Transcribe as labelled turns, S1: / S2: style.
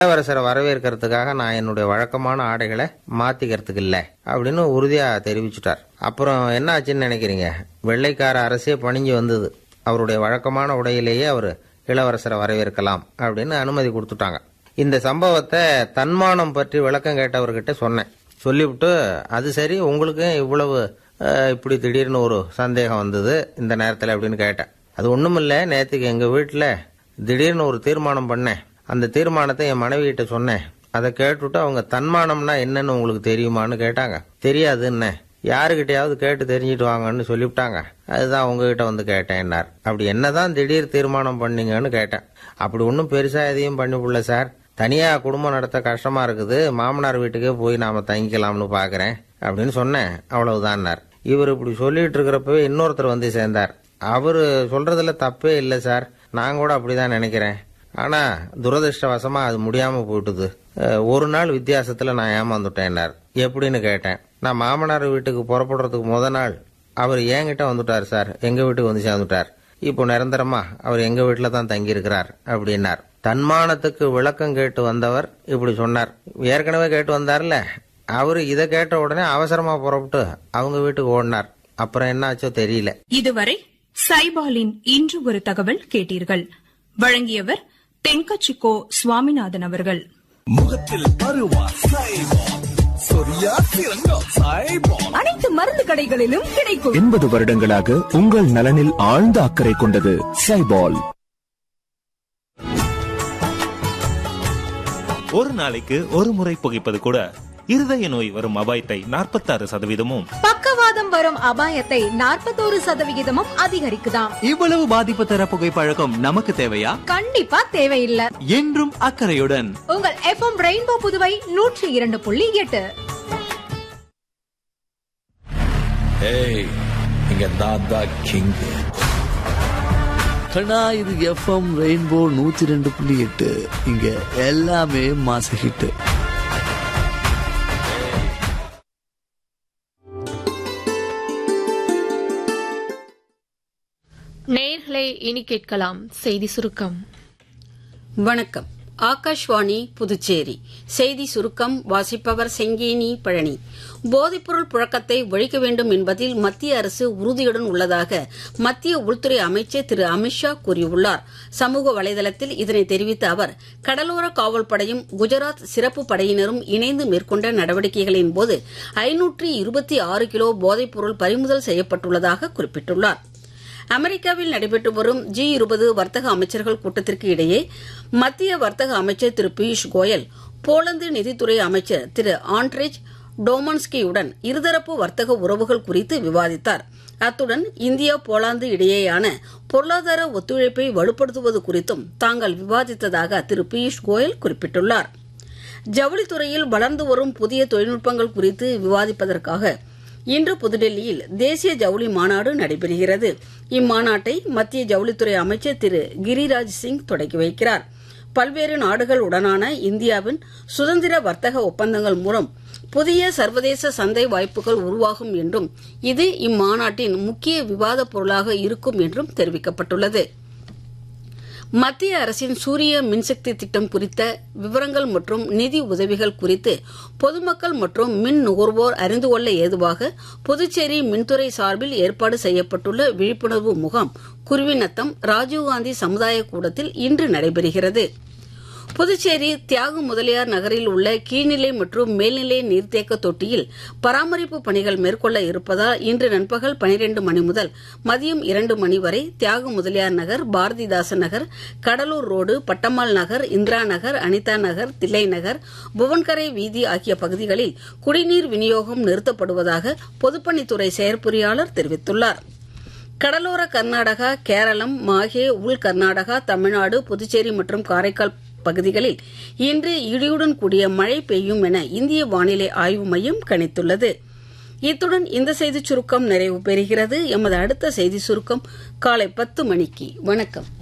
S1: இளவரசரை வரவேற்கிறதுக்காக நான் என்னுடைய வழக்கமான ஆடைகளை மாத்திக்கிறதுக்கு இல்லை அப்படின்னு உறுதியா தெரிவிச்சுட்டார். அப்புறம் என்ன ஆச்சுன்னு நினைக்கிறீங்க? வெள்ளைக்கார அரசே பணிஞ்சு வந்தது. அவருடைய வழக்கமான உடையிலேயே அவர் இளவரசரை வரவேற்கலாம் அப்படின்னு அனுமதி கொடுத்துட்டாங்க. இந்த சம்பவத்தை தன்மானம் பற்றி விளக்கம் கேட்டவர்கிட்ட சொன்னேன். சொல்லிவிட்டு, அது சரி, உங்களுக்கு இவ்வளவு இப்படி திடீர்னு ஒரு சந்தேகம் வந்தது இந்த நேரத்தில் அப்படின்னு கேட்டேன். அது ஒன்றும் இல்லை, நேற்றுக்கு எங்கள் வீட்டில் திடீர்னு ஒரு தீர்மானம் பண்ணேன். அந்த தீர்மானத்தை என் மனைவிகிட்ட சொன்னேன். அதை கேட்டுவிட்டு அவங்க தன்மானம்னா என்னன்னு உங்களுக்கு தெரியுமான்னு கேட்டாங்க. தெரியாதுன்னு. யாருக்கிட்டையாவது கேட்டு தெரிஞ்சுட்டு வாங்கன்னு சொல்லிவிட்டாங்க. அதுதான் உங்ககிட்ட வந்து கேட்டேன்னார். அப்படி என்னதான் திடீர் தீர்மானம் பண்ணீங்கன்னு கேட்டேன். அப்படி ஒன்றும் பெருசா எதையும் பண்ணிவிடல சார். தனியா குடும்பம் நடத்த கஷ்டமா இருக்குது, மாமனார் வீட்டுக்கே போய் நாம தங்கிக்கலாம்னு பாக்குறேன் அப்படின்னு சொன்னேன். அவ்வளவுதான்னார். இவர் இப்படி சொல்லிட்டு இருக்கிறப்பவே இன்னொருத்தர் வந்து சேர்ந்தார். அவரு சொல்றதுல தப்பே இல்லை சார், நான் கூட அப்படிதான் நினைக்கிறேன். ஆனா துரதிருஷ்டவசமா அது முடியாம போயிட்டுது. ஒரு நாள் வித்தியாசத்துல நான் ஏமாந்துட்டேன்னார். எப்படின்னு கேட்டேன். நான் மாமனார் வீட்டுக்கு புறப்படுறதுக்கு முத நாள் அவர் என்கிட்ட வந்துட்டார் சார், எங்க வீட்டுக்கு வந்து சேர்ந்துட்டார். இப்போ நிரந்தரமா அவர் எங்க வீட்டுல தான் தங்கி இருக்கிறார் அப்படின்னார். தன்மானத்துக்கு விளக்கம் கேட்டு வந்தவர் இப்படி சொன்னார். ஏற்கனவே கேட்டு வந்தார்ல, அவரு இதை கேட்ட உடனே அவசரமா புறப்பட்டு அவங்க வீட்டுக்கு ஓடினார். அப்புறம் என்னாச்சோ தெரியல.
S2: இதுவரை சைபாலின் இன்று ஒரு தகவல் கேட்டீர்கள். வழங்கியவர் தென்கட்சிக்கோ சுவாமிநாதன் அவர்கள்.
S3: முகத்தில் பருவா சைபால், சொரியா சிறங்கா சைபால்,
S4: அனைத்து மருந்து கடைகளிலும் கிடைக்கும்.
S5: 80 வருடங்களாக உங்கள் நலனில் ஆழ்ந்த அக்கறை கொண்டது சைபால்.
S6: ஒரு நாளைக்கு ஒரு முறை புகைப்பது கூட இருதய நோய் வரும் அபாயத்தை 46%,
S4: பக்கவாதம் வரும் அபாயத்தை 41% அதிகரிக்குதாம்.
S7: இவ்வளவு பாதிப்பு தர புகைப்பழக்கம் நமக்கு தேவையா?
S4: கண்டிப்பா தேவையில்லை.
S7: என்றும் அக்கறையுடன்
S4: உங்கள் FM ரெயின்போ புதுவை 102.8.
S3: இங்க நான் தான் கிங். கண்ணா, இது FM ரெயின்போ 102.8. இங்க எல்லாமே மாச ஹிட்.
S8: நேயர்களே, இனி கேட்கலாம் செய்தி சுருக்கம்.
S9: வணக்கம். ஆகாஷ்வாணி புதுச்சேரி செய்தி சுருக்கம் வாசிப்பவர் செங்கேனி பழனி. போதைப்பொருள் புழக்கத்தை ஒழிக்க வேண்டும் என்பதில் மத்திய அரசு உறுதியுடன் உள்ளதாக மத்திய உள்துறை அமைச்சர் திரு அமித்ஷா கூறியுள்ளார். சமூக வலைதளத்தில் இதனை தெரிவித்த அவர், கடலோர காவல்படையும் குஜராத் சிறப்பு படையினரும் இணைந்து மேற்கொண்ட நடவடிக்கைகளின் போது 526 கிலோ போதைப்பொருள் பறிமுதல் செய்யப்பட்டுள்ளதாக குறிப்பிட்டுள்ளார். அமெரிக்காவில் நடைபெற்று வரும் G20 வர்த்தக அமைச்சர்கள் கூட்டத்திற்கு இடையே மத்திய வர்த்தக அமைச்சர் திரு பியூஷ் கோயல் போலந்து நிதித்துறை அமைச்சர் திரு ஆண்ட்ரேஜ் டோமன்ஸ்கியுடன் இருதரப்பு வர்த்தக உறவுகள் குறித்து விவாதித்தார். அத்துடன் இந்தியா போலாந்து இடையேயான பொருளாதார ஒத்துழைப்பை வலுப்படுத்துவது குறித்தும் தாங்கள் விவாதித்ததாக திரு பியூஷ் கோயல் குறிப்பிட்டுள்ளார். ஜவுளித்துறையில் வளர்ந்து வரும் புதிய தொழில்நுட்பங்கள் குறித்து விவாதிப்பதற்காக இன்று புதுடெல்லியில் தேசிய ஜவுளி மாநாடு நடைபெறுகிறது. இம்மாநாட்டை மத்திய ஜவுளித்துறை அமைச்சர் திரு கிரிராஜ் சிங் தொடங்கி வைக்கிறார். பல்வேறு நாடுகளுடனான இந்தியாவின் சுதந்திர வர்த்தக ஒப்பந்தங்கள் மூலம் புதிய சர்வதேச சந்தை வாய்ப்புகள் உருவாகும் என்றும் இது இம்மாநாட்டின் முக்கிய விவாதப் பொருளாக இருக்கும் என்றும் தெரிவிக்கப்பட்டுள்ளது. மத்திய அரசின் சூரிய மின்சக்தி திட்டம் குறித்த விவரங்கள் மற்றும் நிதி உதவிகள் குறித்து பொதுமக்கள் மற்றும் மின் நுகர்வோர் அறிந்து கொள்ள ஏதுவாக புதுச்சேரி மின்துறை சார்பில் ஏற்பாடு செய்யப்பட்டுள்ள விழிப்புணர்வு முகாம் குருவிநத்தம் ராஜீவ்காந்தி சமுதாய கூடத்தில் இன்று நடைபெறுகிறது. புதுச்சேரி தியாக முதலியார் நகரில் உள்ள கீழ்நிலை மற்றும் மேல்நிலை நீர்த்தேக்க தொட்டியில் பராமரிப்பு பணிகள் மேற்கொள்ள இருப்பதால் இன்று நண்பகல் 12 மணி முதல் மதியம் 2 மணி வரை தியாக முதலியார் நகர், பாரதிதாசன் நகர், கடலூர் ரோடு, பட்டம்மாள் நகர், இந்திரா நகர், அனிதா நகர், தில்லை நகர், புவன்கரை வீதி ஆகிய பகுதிகளில் குடிநீர் விநியோகம் நிறுத்தப்படுவதாக பொதுப்பணித்துறை செயற்பொறியாளர் தெரிவித்துள்ளார். கடலோர கர்நாடகா, கேரளம், மாஹே, உள் கர்நாடகா, தமிழ்நாடு, புதுச்சேரி மற்றும் காரைக்கால் பகுதிகளில் இன்று இடியுடன் கூடிய மழை பெய்யும் என இந்திய வானிலை ஆய்வு மையம் கணித்துள்ளது. இத்துடன் இந்த செய்திச் சுருக்கம் நிறைவு பெறுகிறது. எமது அடுத்த செய்தி சுருக்கம் காலை 10 மணிக்கு. வணக்கம்.